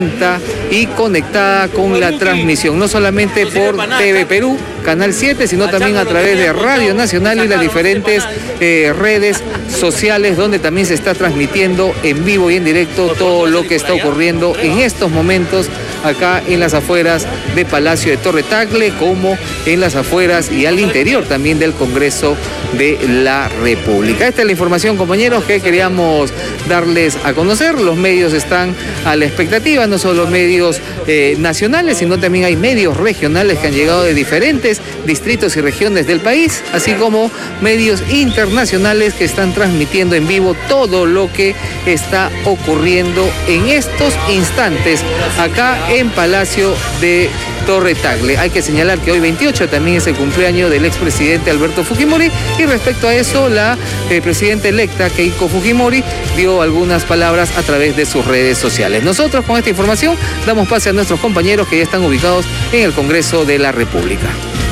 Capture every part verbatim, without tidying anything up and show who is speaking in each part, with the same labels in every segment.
Speaker 1: y conectada con la transmisión, no solamente por T V Perú, Canal siete, sino también a través de Radio Nacional y las diferentes eh, redes sociales donde también se está transmitiendo en vivo y en directo todo lo que está ocurriendo en estos momentos acá en las afueras de Palacio de Torre Tagle, como en las afueras y al interior también del Congreso de la República. Esta es la información, compañeros, que queríamos darles a conocer. Los medios están a la expectativa, no solo medios eh, nacionales, sino también hay medios regionales que han llegado de diferentes distritos y regiones del país, así como medios internacionales que están transmitiendo en vivo todo lo que está ocurriendo en estos instantes acá en Palacio de Torre Tagle. Hay que señalar que hoy veintiocho también es el cumpleaños del expresidente Alberto Fujimori, y respecto a eso la eh, presidenta electa Keiko Fujimori dio algunas palabras a través de sus redes sociales. Nosotros con esta información damos pase a nuestros compañeros que ya están ubicados en el Congreso de la República.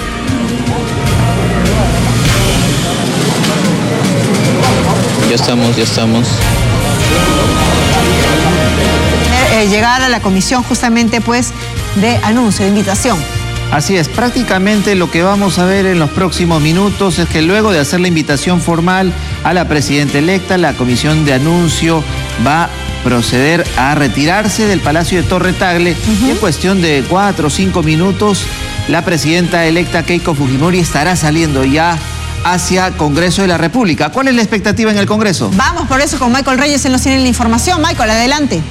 Speaker 2: Ya estamos, ya estamos.
Speaker 3: Eh, llegar a la comisión justamente pues de anuncio, de invitación.
Speaker 4: Así es, prácticamente lo que vamos a ver en los próximos minutos es que luego de hacer la invitación formal a la presidenta electa, la comisión de anuncio va a proceder a retirarse del Palacio de Torre Tagle. Uh-huh. Y en cuestión de cuatro o cinco minutos, la presidenta electa Keiko Fujimori estará saliendo ya hacia Congreso de la República. ¿Cuál es la expectativa en el Congreso?
Speaker 3: Vamos por eso con Michael Reyes, él nos tiene la información. Michael, adelante.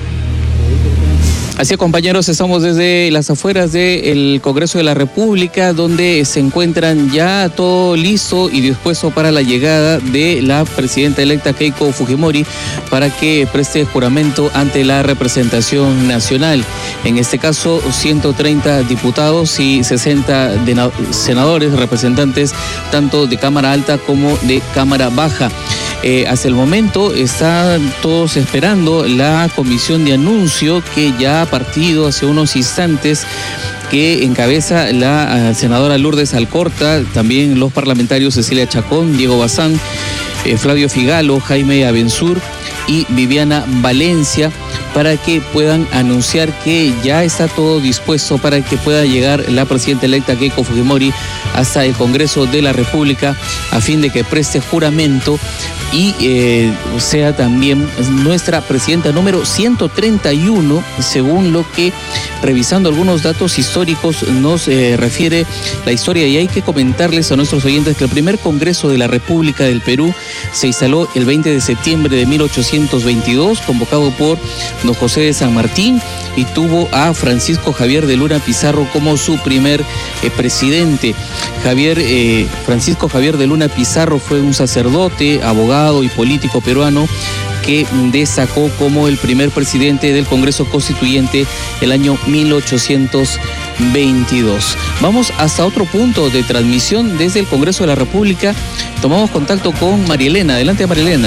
Speaker 2: Así es, compañeros, estamos desde las afueras del Congreso de la República, donde se encuentran ya todo listo y dispuesto para la llegada de la presidenta electa Keiko Fujimori para que preste juramento ante la representación nacional. En este caso, ciento treinta diputados y sesenta senadores, representantes tanto de Cámara Alta como de Cámara Baja. Eh, hasta el momento están todos esperando la comisión de anuncio que ya ha partido hace unos instantes, que encabeza la uh, senadora Lourdes Alcorta, también los parlamentarios Cecilia Chacón, Diego Bazán, eh, Flavio Figalo, Jaime Abensur y Viviana Valencia, para que puedan anunciar que ya está todo dispuesto para que pueda llegar la presidenta electa Keiko Fujimori hasta el Congreso de la República, a fin de que preste juramento y eh, sea también nuestra presidenta número ciento treinta y uno, según lo que, revisando algunos datos históricos, nos eh, refiere la historia. Y hay que comentarles a nuestros oyentes que el primer Congreso de la República del Perú se instaló el veinte de septiembre de mil ochocientos veintidós, convocado por don José de San Martín, y tuvo a Francisco Javier de Luna Pizarro como su primer eh, presidente. Javier, eh, Francisco Javier de Luna Pizarro fue un sacerdote, abogado y político peruano que destacó como el primer presidente del Congreso Constituyente el año mil ochocientos veintidós. Vamos hasta otro punto de transmisión desde el Congreso de la República. Tomamos contacto con María Elena. Adelante, María Elena.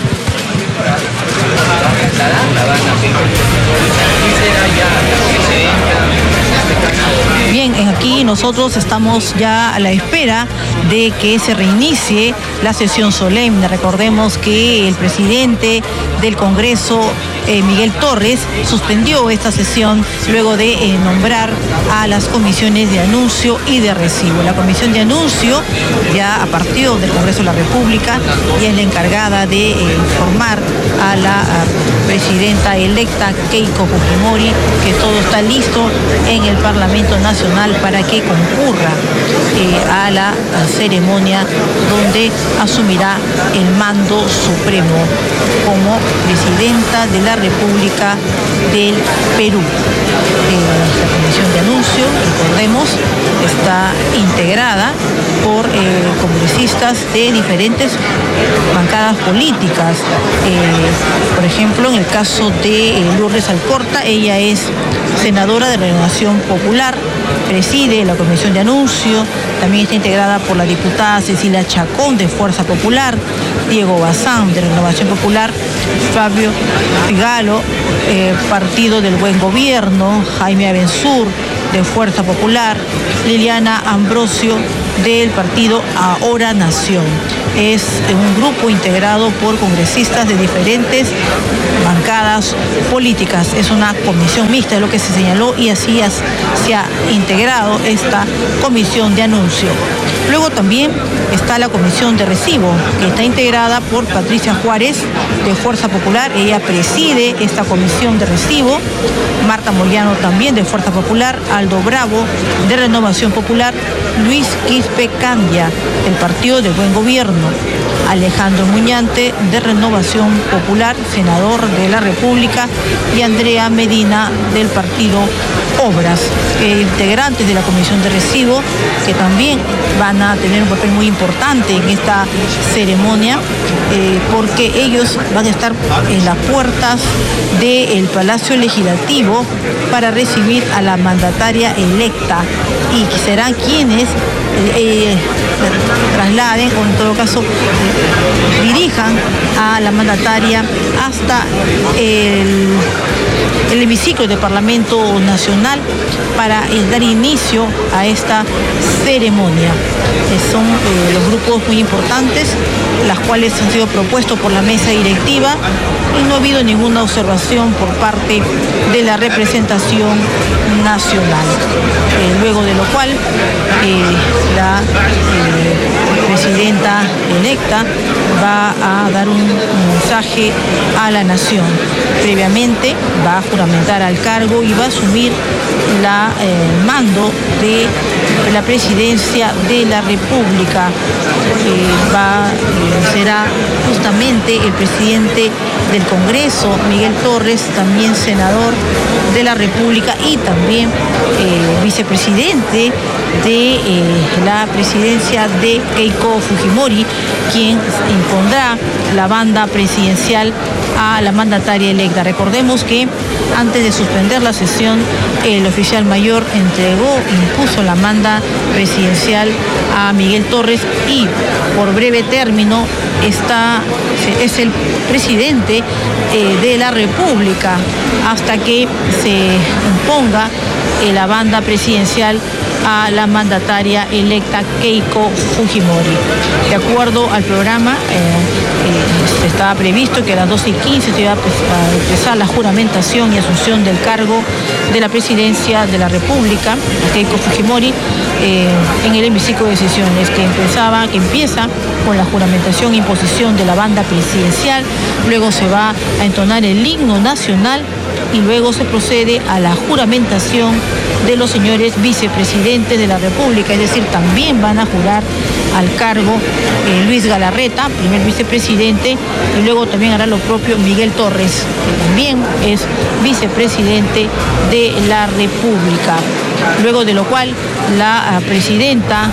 Speaker 5: Bien, aquí nosotros estamos ya a la espera de que se reinicie la sesión solemne. Recordemos que el presidente del Congreso, eh, Miguel Torres, suspendió esta sesión luego de eh, nombrar a las comisiones de anuncio y de recibo. La comisión de anuncio ya a partir del Congreso de la República y es la encargada de eh, informar a la a presidenta electa Keiko Fujimori que todo está listo en el Parlamento Nacional para que concurra eh, a la a ceremonia donde asumirá el mando supremo como presidenta de la República del Perú. Eh, la comisión de anuncio, recordemos, está integrada por eh, congresistas de diferentes bancadas políticas. Eh, por ejemplo, en el caso de eh, Lourdes Alcorta, ella es senadora de Renovación Popular, preside la comisión de anuncio, también está integrada por la diputada Cecilia Chacón de Fuerza Popular, Diego Bazán de Renovación Popular, Flavio Figalo, eh, Partido del Buen Gobierno, Jaime Abensur de Fuerza Popular, Liliana Ambrosio del partido Ahora Nación. Es un grupo integrado por congresistas de diferentes bancadas políticas. Es una comisión mixta, es lo que se señaló, y así se ha integrado esta comisión de anuncio. Luego también está la comisión de recibo, que está integrada por Patricia Juárez, de Fuerza Popular. Ella preside esta comisión de recibo. Marta Moyano, también de Fuerza Popular. Aldo Bravo, de Renovación Popular. Luis Quispe Candia, del Partido del Buen Gobierno. Alejandro Muñante, de Renovación Popular, senador de la República. Y Andrea Medina, del Partido Obras, eh, integrantes de la comisión de recibo, que también van a tener un papel muy importante en esta ceremonia, eh, porque ellos van a estar en las puertas del Palacio Legislativo para recibir a la mandataria electa, y serán quienes eh, trasladen, o en todo caso eh, dirijan a la mandataria hasta el, el hemiciclo del Parlamento Nacional para eh, dar inicio a esta ceremonia. Eh, son eh, los grupos muy importantes, las cuales han sido propuestos por la mesa directiva, y no ha habido ninguna observación por parte de la representación nacional. Eh, luego de lo cual eh, la eh, presidenta electa va a dar un mensaje a la nación. Previamente va a juramentar al cargo y va a asumir la, eh, el mando de la presidencia de la República. Eh, va, eh, será justamente el presidente del Congreso, Miguel Torres, también senador de la República, y también eh, vicepresidente de eh, la presidencia de Keiko Fujimori, quien impondrá la banda presidencial a la mandataria electa. Recordemos que antes de suspender la sesión, el oficial mayor entregó, impuso la banda presidencial a Miguel Torres, y por breve término está, es el presidente eh, de la República hasta que se imponga eh, la banda presidencial a la mandataria electa Keiko Fujimori. De acuerdo al programa, eh, eh, estaba previsto que a las doce y quince se iba a empezar la juramentación y asunción del cargo de la presidencia de la República, Keiko Fujimori, eh, en el hemiciclo de sesiones, que empezaba, que empieza con la juramentación e imposición de la banda presidencial. Luego se va a entonar el himno nacional, y luego se procede a la juramentación de los señores vicepresidentes de la República, es decir, también van a jurar al cargo eh, Luis Galarreta, primer vicepresidente, y luego también hará lo propio Miguel Torres, que también es vicepresidente de la República. Luego de lo cual la uh, presidenta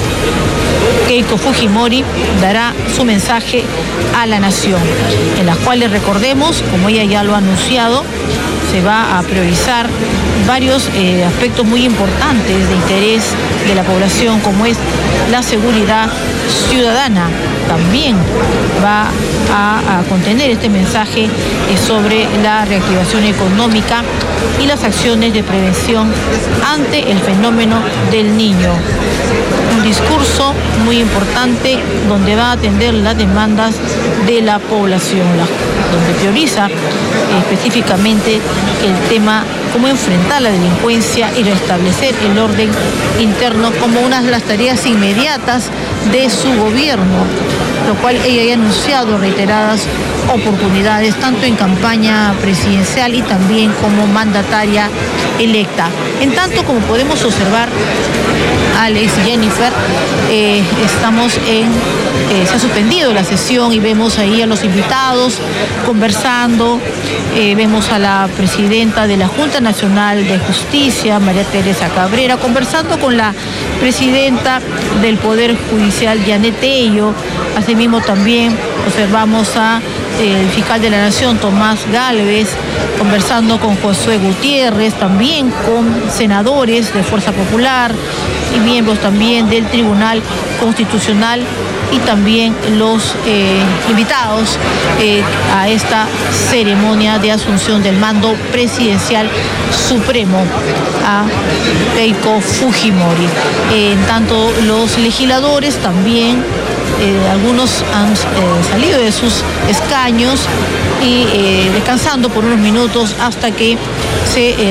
Speaker 5: Keiko Fujimori dará su mensaje a la nación, en las cuales, recordemos, como ella ya lo ha anunciado, se va a priorizar varios eh, aspectos muy importantes de interés de la población, como es la seguridad ciudadana. También va a, a contener este mensaje eh, sobre la reactivación económica y las acciones de prevención ante el fenómeno del niño. Un discurso muy importante donde va a atender las demandas de la población, la, donde prioriza eh, específicamente el tema cómo enfrentar la delincuencia y restablecer el orden interno como una de las tareas inmediatas de su gobierno, lo cual ella ha anunciado reiteradas oportunidades, tanto en campaña presidencial y también como mandataria electa. En tanto, como podemos observar, Alex, Jennifer, eh, estamos en, eh, se ha suspendido la sesión y vemos ahí a los invitados conversando, eh, vemos a la presidenta de la Junta Nacional de Justicia, María Teresa Cabrera, conversando con la presidenta del Poder Judicial, Janet Tello, hace Asimismo también observamos a el fiscal de la Nación, Tomás Gálvez, conversando con Josué Gutiérrez, también con senadores de Fuerza Popular y miembros también del Tribunal Constitucional y también los eh, invitados eh, a esta ceremonia de asunción del mando presidencial supremo a Keiko Fujimori. Eh, en tanto, los legisladores también, eh, algunos han eh, salido de sus escaños y eh, descansando por unos minutos hasta que se eh,